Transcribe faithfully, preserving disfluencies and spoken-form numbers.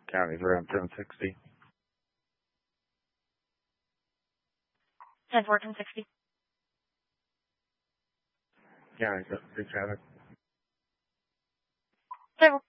County's around ten sixty. ten four, ten sixty. County's up to traffic. Several.